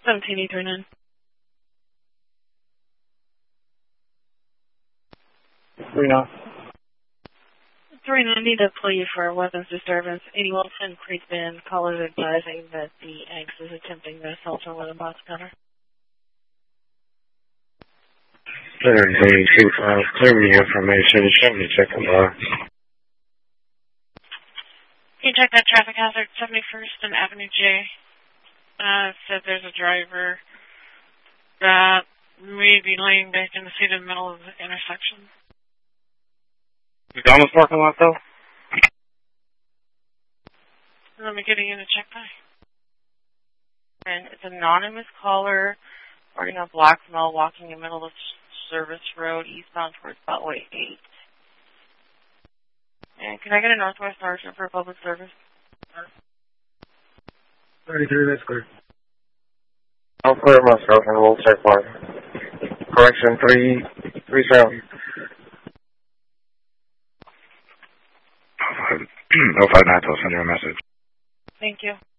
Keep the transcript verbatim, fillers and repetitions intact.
seventeen E thirty-nine. three nine. three ninety to plea for weapons disturbance. eighty Wilson Creek Bend. Callers advising that the X is attempting to assault her with a box cutter. thirteen two five. Clear me information. Show me check them out. Can you check that traffic hazard, seventy-first and Avenue J? Uh, it said there's a driver that may be laying back in the seat in the middle of the intersection. You done with parking lot though? Let me get a unit check by. And it's an anonymous caller riding a black male walking in the middle of Service Road eastbound towards Beltway eight. And can I get a Northwest Sergeant for public service? thirty-three, that's clear. I'll clear myself and we'll check one. Correction, three, three seven. oh five nine, I'll send you a message. Thank you.